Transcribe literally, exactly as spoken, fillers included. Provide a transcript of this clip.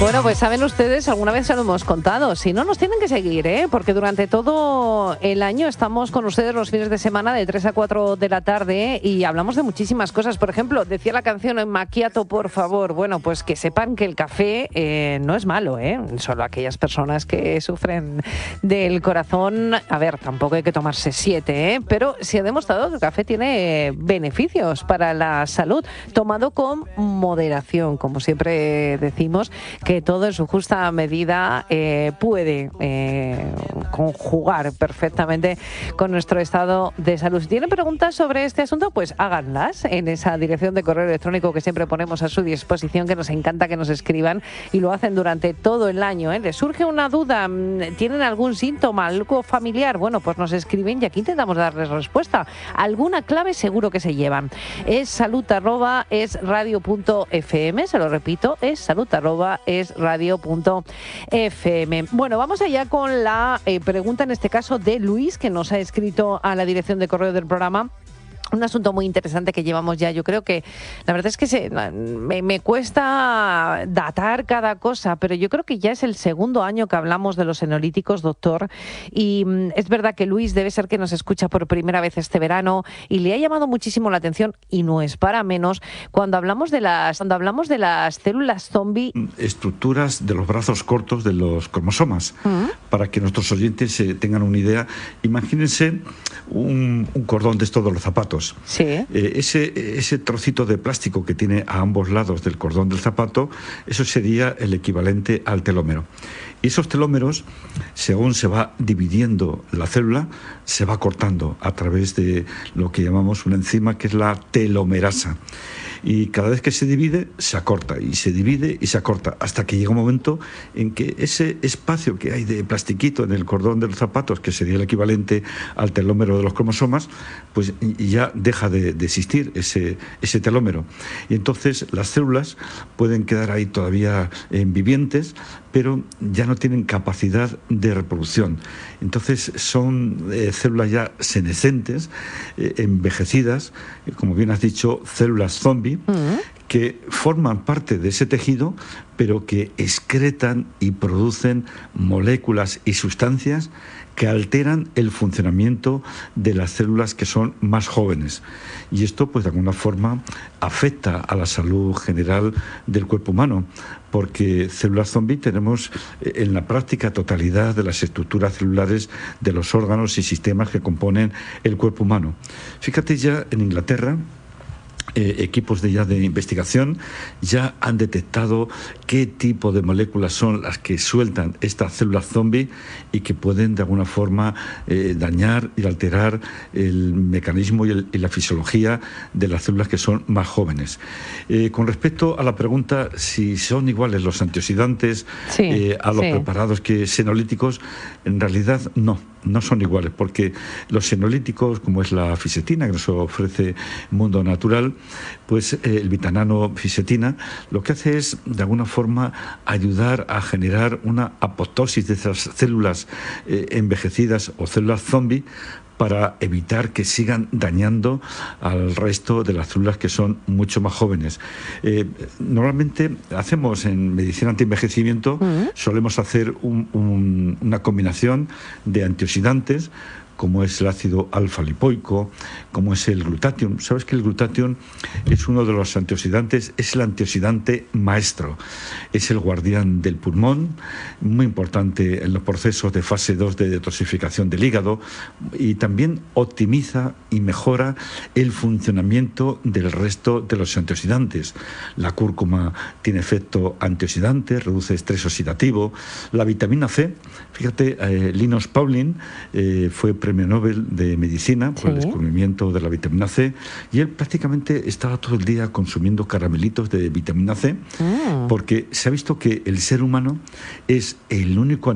Bueno, pues saben ustedes, alguna vez se lo hemos contado, si no nos tienen que seguir, ¿eh? Porque durante todo el año estamos con ustedes los fines de semana de tres a cuatro de la tarde y hablamos de muchísimas cosas. Por ejemplo, decía la canción en Macchiato, por favor, bueno, pues que sepan que el café eh, no es malo, ¿eh? Solo aquellas personas que sufren del corazón, a ver, tampoco hay que tomarse siete, ¿eh? Pero se ha demostrado que el café tiene beneficios para la salud, tomado con moderación, como siempre decimos, que que todo en su justa medida eh, puede eh, conjugar perfectamente con nuestro estado de salud. Si tienen preguntas sobre este asunto, pues háganlas en esa dirección de correo electrónico que siempre ponemos a su disposición, que nos encanta que nos escriban y lo hacen durante todo el año, ¿eh? ¿Les surge una duda? ¿Tienen algún síntoma, algo familiar? Bueno, pues nos escriben y aquí intentamos darles respuesta. Alguna clave seguro que se llevan. Es salud arroba es radio punto f m, se lo repito, es salud arroba es radio punto f m. Bueno, vamos allá con la eh, pregunta, en este caso de Luis, que nos ha escrito a la dirección de correo del programa. Un asunto muy interesante que llevamos ya. Yo creo que la verdad es que se, me, me cuesta datar cada cosa, pero yo creo que ya es el segundo año que hablamos de los senolíticos, doctor. Y mm, es verdad que Luis debe ser que nos escucha por primera vez este verano y le ha llamado muchísimo la atención, y no es para menos, cuando hablamos de las, cuando hablamos de las células zombie. Estructuras de los brazos cortos de los cromosomas. Uh-huh. Para que nuestros oyentes eh, tengan una idea, imagínense un, un cordón de estos de los zapatos. Sí. Eh, ese, ese trocito de plástico que tiene a ambos lados del cordón del zapato, eso sería el equivalente al telómero. Y esos telómeros, según se va dividiendo la célula, se va cortando a través de lo que llamamos una enzima que es la telomerasa. Y cada vez que se divide, se acorta, y se divide y se acorta, hasta que llega un momento en que ese espacio que hay de plastiquito en el cordón de los zapatos, que sería el equivalente al telómero de los cromosomas, pues ya deja de, de existir ese, ese telómero. Y entonces las células pueden quedar ahí todavía eh, vivientes, pero ya no tienen capacidad de reproducción. Entonces son eh, células ya senescentes, eh, envejecidas, eh, como bien has dicho, células zombie, uh-huh. que forman parte de ese tejido, pero que excretan y producen moléculas y sustancias que alteran el funcionamiento de las células que son más jóvenes. Y esto, pues de alguna forma, afecta a la salud general del cuerpo humano, porque células zombie tenemos en la práctica totalidad de las estructuras celulares de los órganos y sistemas que componen el cuerpo humano. Fíjate, ya en Inglaterra, Eh, equipos de ya de investigación ya han detectado qué tipo de moléculas son las que sueltan estas células zombie y que pueden de alguna forma eh, dañar y alterar el mecanismo y, el, y la fisiología de las células que son más jóvenes. Eh, con respecto a la pregunta si son iguales los antioxidantes sí, eh, a los sí. preparados que senolíticos, en realidad no. No son iguales, porque los senolíticos, como es la fisetina, que nos ofrece Mundo Natural, pues eh, el vitanano fisetina, lo que hace es, de alguna forma, ayudar a generar una apoptosis de esas células eh, envejecidas o células zombie, para evitar que sigan dañando al resto de las células que son mucho más jóvenes. Eh, normalmente hacemos en medicina antienvejecimiento, uh-huh. solemos hacer un, un, una combinación de antioxidantes, como es el ácido alfa-lipoico, como es el glutatión. Sabes que el glutatión es uno de los antioxidantes, es el antioxidante maestro, es el guardián del pulmón, muy importante en los procesos de fase dos de detoxificación del hígado, y también optimiza y mejora el funcionamiento del resto de los antioxidantes. La cúrcuma tiene efecto antioxidante, reduce estrés oxidativo. La vitamina C, fíjate, eh, Linus Pauling eh, fue premio Nobel de Medicina por sí. el descubrimiento de la vitamina C, y él prácticamente estaba todo el día consumiendo caramelitos de vitamina C, mm. porque se ha visto que el ser humano es el único